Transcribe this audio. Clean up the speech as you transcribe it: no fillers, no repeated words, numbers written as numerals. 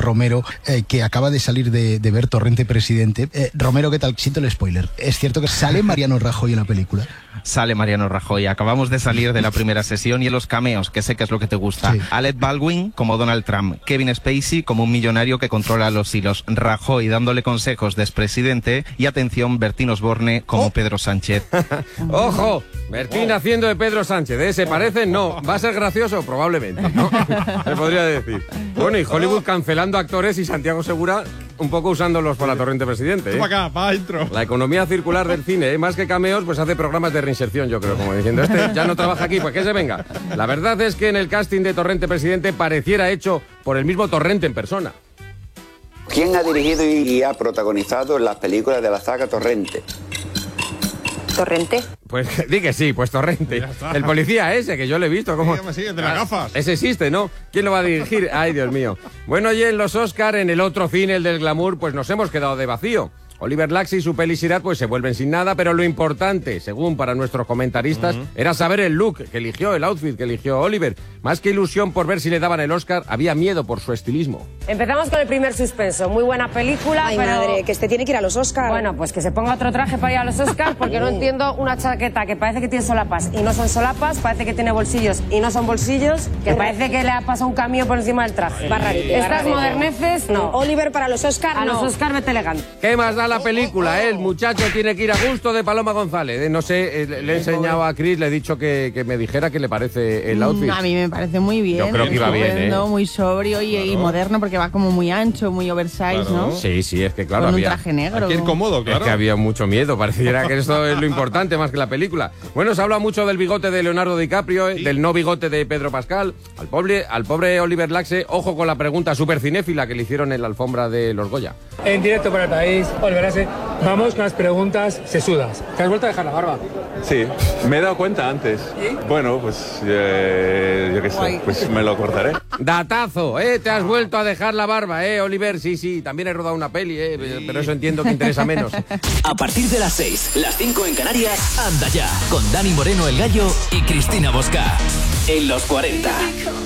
Romero, que acaba de salir de ver Torrente Presidente. Romero, ¿qué tal? Siento el spoiler. ¿Es cierto que sale Mariano Rajoy en la película? Sale Mariano Rajoy. Acabamos de salir de la primera sesión y en los cameos, que sé que es lo que te gusta. Sí. Alec Baldwin como Donald Trump, Kevin Spacey como un millonario que controla los hilos, Rajoy dándole consejos de expresidente y, atención, Bertín Osborne como Pedro Sánchez. ¡Ojo! Bertín haciendo de Pedro Sánchez, ¿Se parecen? No. ¿Va a ser gracioso? Probablemente, ¿no? Se podría decir. Bueno, y Hollywood cancelando actores y Santiago Segura un poco usándolos para Torrente Presidente, Para acá, para adentro. La economía circular del cine, más que cameos, pues hace programas de reinserción, yo creo, como diciendo, ya no trabaja aquí, pues que se venga. La verdad es que en el casting de Torrente Presidente pareciera hecho por el mismo Torrente en persona. ¿Quién ha dirigido y ha protagonizado las películas de la saga Torrente? ¿Torrente? Pues di que sí, pues Torrente. El policía ese, que yo le he visto. ¿Cómo? Sí, el de las gafas. Ese existe, ¿no? ¿Quién lo va a dirigir? Ay, Dios mío. Bueno, y en los Oscar, en el otro cine, el del glamour, pues nos hemos quedado de vacío. Oliver Laxi y su peli Sirat pues se vuelven sin nada, pero lo importante, según para nuestros comentaristas, era saber el look que eligió, el outfit que eligió Oliver. Más que ilusión por ver si le daban el Oscar, había miedo por su estilismo. Empezamos con el primer suspenso. Muy buena película, Ay, pero... madre, que tiene que ir a los Oscar. Bueno, pues que se ponga otro traje para ir a los Oscar, porque no entiendo una chaqueta que parece que tiene solapas y no son solapas, parece que tiene bolsillos y no son bolsillos, que parece que le ha pasado un camión por encima del traje. Estas moderneces, no. Oliver para los Oscar, a no. los Oscar vete elegante. ¿Qué más da la película? El muchacho tiene que ir a gusto de Paloma González. No sé, le he enseñado a Chris, le he dicho que me dijera qué le parece el outfit. A mí me parece muy bien. Yo creo que iba bien, muy sobrio y moderno, porque va como muy ancho, muy oversize, ¿no? Sí, es que claro, con había... un traje negro. Aquí es cómodo, claro. Es que había mucho miedo, pareciera que esto es lo importante más que la película. Bueno, se habla mucho del bigote de Leonardo DiCaprio, del no bigote de Pedro Pascal. Al pobre Oliver Laxe, ojo con la pregunta súper cinéfila que le hicieron en la alfombra de los Goya. En directo para el país, Oliver Laxe, vamos con las preguntas sesudas. ¿Te has vuelto a dejar la barba? Sí, me he dado cuenta antes. ¿Sí? Bueno, pues yo qué sé, pues me lo cortaré. Datazo, te has vuelto a dejar la barba, Oliver. Sí, también he rodado una peli, pero eso entiendo que interesa menos. A partir de las 6, las 5 en Canarias, Anda Ya, con Dani Moreno el Gallo y Cristina Bosca. En los 40.